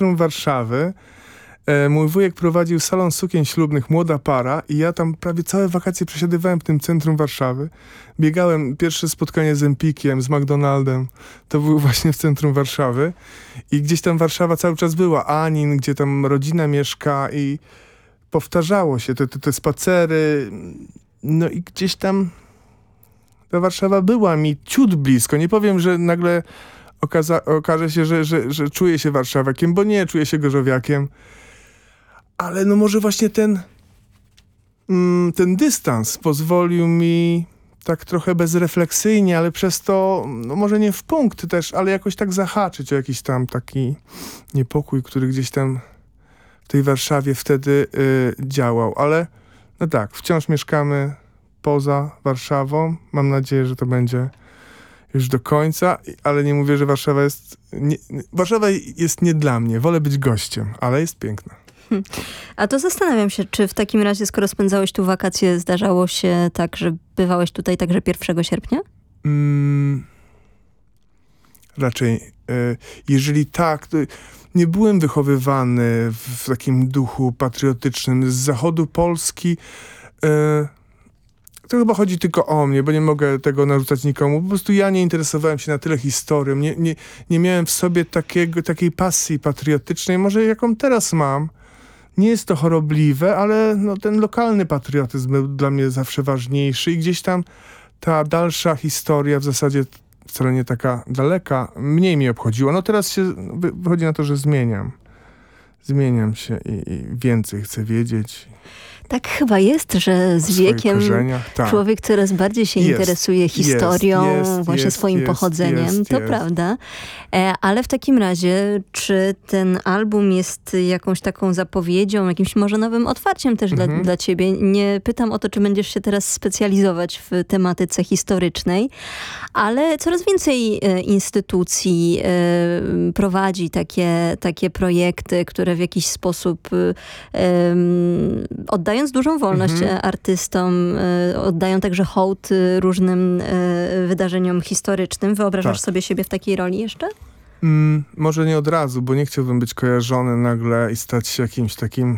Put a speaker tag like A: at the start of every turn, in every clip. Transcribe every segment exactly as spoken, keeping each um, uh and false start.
A: centrum Warszawy. E, mój wujek prowadził salon sukien ślubnych Młoda Para i ja tam prawie całe wakacje przesiadywałem w tym centrum Warszawy. Biegałem, pierwsze spotkanie z Empikiem, z McDonaldem, to było właśnie w centrum Warszawy. I gdzieś tam Warszawa cały czas była, Anin, gdzie tam rodzina mieszka i powtarzało się te, te, te spacery. No i gdzieś tam ta Warszawa była mi ciut blisko. Nie powiem, że nagle okaza- okaże się, że, że, że czuję się warszawiakiem, bo nie, czuję się gorzowiakiem. Ale no może właśnie ten, mm, ten dystans pozwolił mi tak trochę bezrefleksyjnie, ale przez to, no może nie w punkt też, ale jakoś tak zahaczyć o jakiś tam taki niepokój, który gdzieś tam w tej Warszawie wtedy y, działał. Ale no tak, wciąż mieszkamy poza Warszawą. Mam nadzieję, że to będzie już do końca, ale nie mówię, że Warszawa jest... Nie, Warszawa jest nie dla mnie. Wolę być gościem, ale jest piękna.
B: Hmm. A to zastanawiam się, czy w takim razie, skoro spędzałeś tu wakacje, zdarzało się tak, że bywałeś tutaj także pierwszego sierpnia?
A: Mm, raczej. Y, jeżeli tak, to nie byłem wychowywany w takim duchu patriotycznym. Z zachodu Polski... Y, To chyba chodzi tylko o mnie, bo nie mogę tego narzucać nikomu. Po prostu ja nie interesowałem się na tyle historią. Nie, nie, nie miałem w sobie takiego, takiej pasji patriotycznej, może jaką teraz mam. Nie jest to chorobliwe, ale no, ten lokalny patriotyzm był dla mnie zawsze ważniejszy i gdzieś tam ta dalsza historia, w zasadzie wcale nie taka daleka, mniej mi obchodziła. No teraz się wychodzi na to, że zmieniam. Zmieniam się i, i więcej chcę wiedzieć.
B: Tak chyba jest, że z wiekiem
A: tak.
B: człowiek coraz bardziej się
A: jest,
B: interesuje historią,
A: jest, jest,
B: właśnie
A: jest,
B: swoim
A: jest,
B: pochodzeniem.
A: jest,
B: to
A: jest.
B: prawda. E, ale w takim razie, czy ten album jest jakąś taką zapowiedzią, jakimś może nowym otwarciem też
A: mhm.
B: dla, dla ciebie? Nie pytam o to, czy będziesz się teraz specjalizować w tematyce historycznej, ale coraz więcej e, instytucji e, prowadzi takie, takie projekty, które w jakiś sposób e, oddają dużą wolność mhm. artystom, y, oddają także hołd y, różnym y, wydarzeniom historycznym. Wyobrażasz
A: tak.
B: sobie siebie w takiej roli jeszcze?
A: Mm, może nie od razu, bo nie chciałbym być kojarzony nagle i stać się jakimś takim...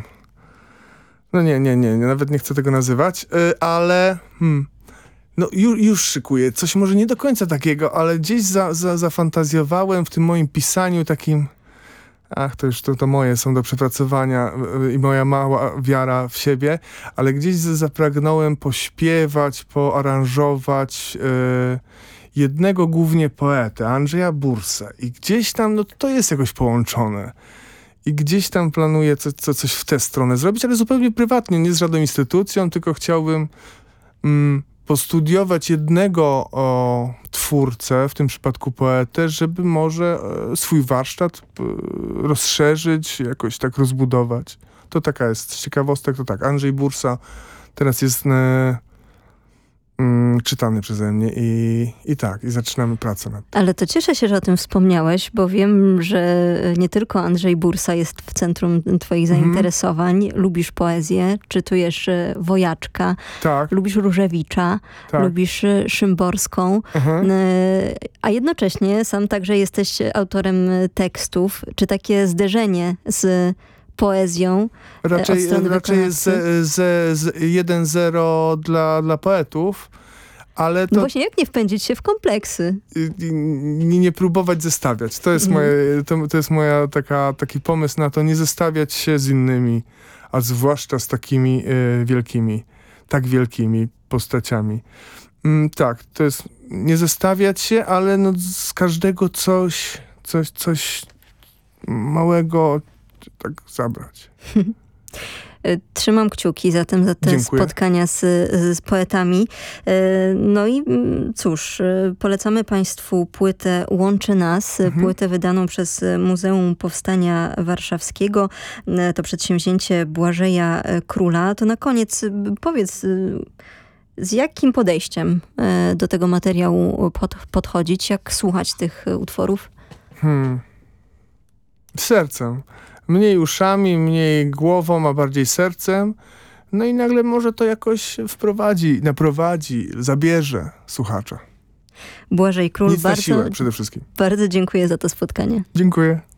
A: No nie, nie, nie, nie nawet nie chcę tego nazywać, y, ale... Hmm. No już, już szykuję. Coś może nie do końca takiego, ale gdzieś za, za, zafantazjowałem w tym moim pisaniu takim... Ach, to już to, to moje są do przepracowania i moja mała wiara w siebie, ale gdzieś zapragnąłem pośpiewać, poaranżować yy, jednego głównie poetę, Andrzeja Bursę. I gdzieś tam, no to jest jakoś połączone. I gdzieś tam planuję co, co, coś w tę stronę zrobić, ale zupełnie prywatnie, nie z żadną instytucją, tylko chciałbym... Mm, postudiować jednego o, twórcę, w tym przypadku poetę, żeby może e, swój warsztat e, rozszerzyć, jakoś tak rozbudować. To taka jest z ciekawostek, to tak, Andrzej Bursa teraz jest e, mm, czytany przeze mnie i, i tak, i zaczynamy pracę nad tym.
B: Ale to cieszę się, że o tym wspomniałeś, bo wiem, że nie tylko Andrzej Bursa jest w centrum twoich zainteresowań. Mhm. Lubisz poezję, czytujesz Wojaczka,
A: tak.
B: lubisz Różewicza, tak. lubisz Szymborską, mhm. a jednocześnie sam także jesteś autorem tekstów. Czy takie zderzenie z poezją
A: Raczej, raczej jest jeden zero dla, dla poetów, ale to...
B: No właśnie, jak nie wpędzić się w kompleksy?
A: Nie, nie próbować zestawiać. To jest, mm. moje, to, to jest moja taka, taki pomysł na to, nie zestawiać się z innymi, a zwłaszcza z takimi y, wielkimi, tak wielkimi postaciami. Mm, tak, to jest nie zestawiać się, ale no z każdego coś, coś, coś małego tak zabrać.
B: Trzymam kciuki zatem za te Dziękuję. spotkania z, z poetami. No i cóż, polecamy państwu płytę Łączy Nas, mhm. płytę wydaną przez Muzeum Powstania Warszawskiego. To przedsięwzięcie Błażeja Króla. To na koniec powiedz, z jakim podejściem do tego materiału pod, podchodzić? Jak słuchać tych utworów?
A: Hmm. Sercem. Mniej uszami, mniej głową, a bardziej sercem. No i nagle może to jakoś wprowadzi, naprowadzi, zabierze słuchacza.
B: Błażej Król,
A: Nic
B: bardzo,
A: na siłę przede wszystkim.
B: Bardzo dziękuję za to spotkanie.
A: Dziękuję.